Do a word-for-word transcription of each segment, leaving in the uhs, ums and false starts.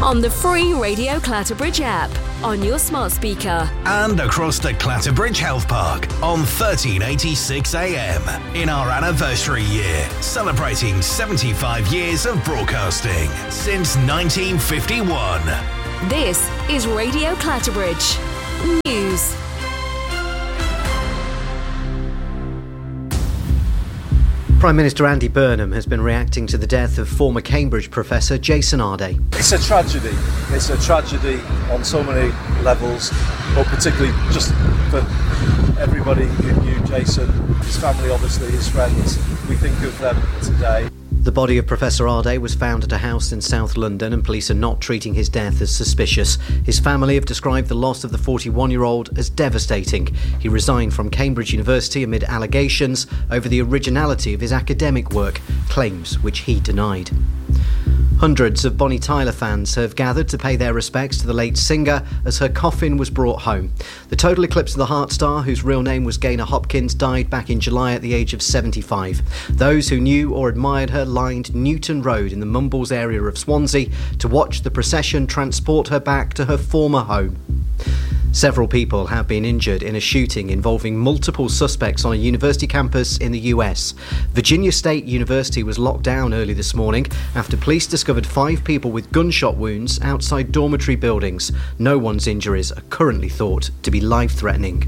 on the free Radio Clatterbridge app, on your smart speaker, and across the Clatterbridge Health Park on thirteen eighty-six A M in our anniversary year, celebrating seventy-five years of broadcasting since nineteen fifty-one. This is Radio Clatterbridge News. Prime Minister Andy Burnham has been reacting to the death of former Cambridge professor Jason Ardey. It's a tragedy. It's a tragedy on so many levels, but particularly just for everybody who knew Jason, his family, obviously, his friends. We think of them today. The body of Professor Ardey was found at a house in South London, and police are not treating his death as suspicious. His family have described the loss of the forty-one-year-old as devastating. He resigned from Cambridge University amid allegations over the originality of his academic work, claims which he denied. Hundreds of Bonnie Tyler fans have gathered to pay their respects to the late singer as her coffin was brought home. The Total Eclipse of the Heart star, whose real name was Gaynor Hopkins, died back in July at the age of seventy-five. Those who knew or admired her lined Newton Road in the Mumbles area of Swansea to watch the procession transport her back to her former home. Several people have been injured in a shooting involving multiple suspects on a university campus in the U S. Virginia State University was locked down early this morning after police discovered five people with gunshot wounds outside dormitory buildings. No one's injuries are currently thought to be life-threatening.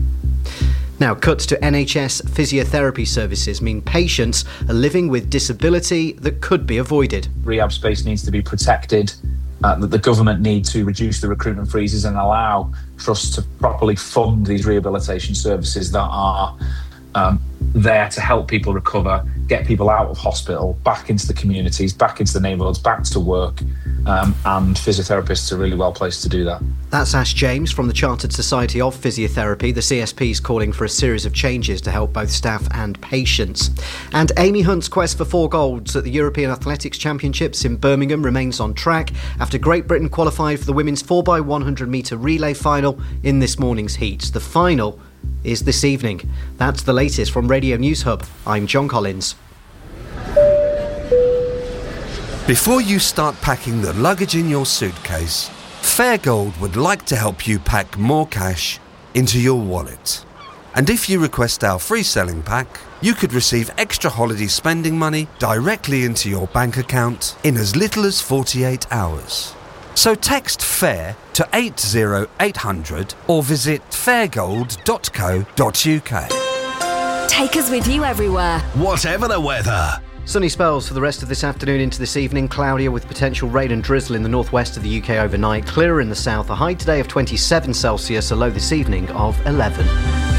Now, cuts to N H S physiotherapy services mean patients are living with disability that could be avoided. Rehab space needs to be protected. Uh, that the government need to reduce the recruitment freezes and allow trusts to properly fund these rehabilitation services that are um, there to help people recover, get people out of hospital, back into the communities, back into the neighbourhoods, back to work, um, and physiotherapists are really well placed to do that. That's Ash James from the Chartered Society of Physiotherapy. The C S P is calling for a series of changes to help both staff and patients. And Amy Hunt's quest for four golds at the European Athletics Championships in Birmingham remains on track after Great Britain qualified for the women's four by one hundred metre relay final in this morning's heats. The final is this evening. That's the latest from Radio News Hub. I'm John Collins. Before you start packing the luggage in your suitcase, Fairgold would like to help you pack more cash into your wallet. And if you request our free selling pack, you could receive extra holiday spending money directly into your bank account in as little as forty-eight hours. So text FAIR to eight zero eight hundred or visit fairgold dot co dot uk. Take us with you everywhere, whatever the weather. Sunny spells for the rest of this afternoon into this evening, cloudier with potential rain and drizzle in the northwest of the U K overnight, clearer in the south, a high today of twenty-seven Celsius, a low this evening of eleven.